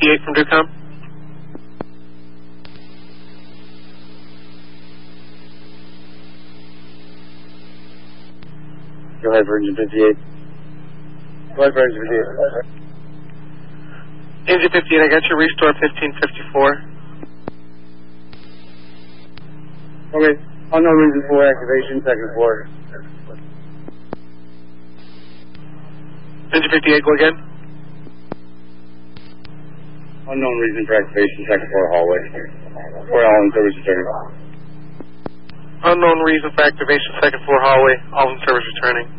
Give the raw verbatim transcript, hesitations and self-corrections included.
fifty-eight from Ducom. Go ahead for engine fifty-eight. Go ahead for engine fifty-eight. Engine fifty-eight, I got your restore fifteen fifty-four. Okay, unknown reason for activation, second floor. Engine fifty-eight, go again. Unknown reason for activation, second floor hallway. For all in service returning. Unknown reason for activation, second floor hallway, all in service returning.